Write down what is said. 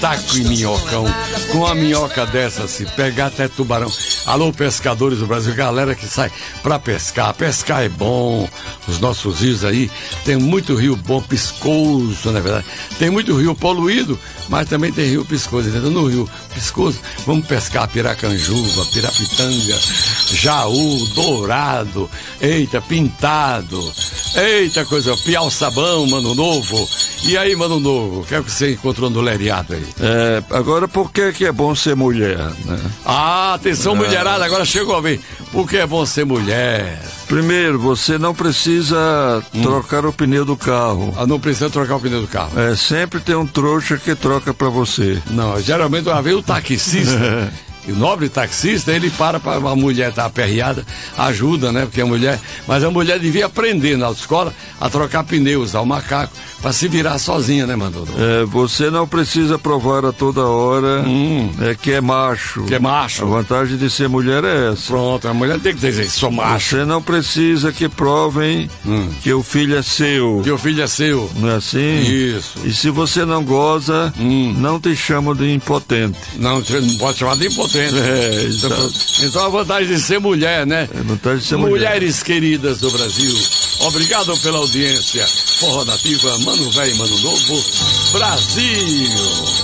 taco e minhocão. Com uma minhoca dessa, se pegar até tubarão. Alô, pescadores do Brasil, galera que sai pra pescar. Pescar é bom. Os nossos rios aí, tem muito rio bom, piscoso, na verdade. Tem muito rio poluído, mas também tem rio piscoso. Entendeu? No rio piscoso, vamos pescar piracanjuba, pirapitanga, jaú, dourado, eita, pintado, eita coisa, piau-sabão, Mano Novo. E aí, Mano Novo, o que é que você encontrou no leriado aí? Agora, por que é bom ser mulher, né? Ah, atenção, mulherada, agora chegou a ver. Por que é bom ser mulher? Primeiro, você não precisa trocar o pneu do carro. Ah, não precisa trocar o pneu do carro. Sempre tem um trouxa que troca pra você. Não, geralmente uma vez o taxista, o nobre taxista, ele para a mulher estar aperreada, ajuda, né? Porque a mulher, mas a mulher devia aprender na autoescola a trocar pneus ao macaco para se virar sozinha, né, Mano? Você não precisa provar a toda hora que é macho. Que é macho. A vantagem de ser mulher é essa. Pronto, a mulher tem que dizer, sou macho. Você não precisa que provem que o filho é seu. Que o filho é seu. Não é assim? Isso. E se você não goza, não te chamam de impotente. Não pode chamar de impotente. Então a vantagem de ser mulher, né? É a vantagem de ser mulher. Mulheres queridas do Brasil, obrigado pela audiência. Forró Nativa, Mano Velho, Mano Novo, Brasil.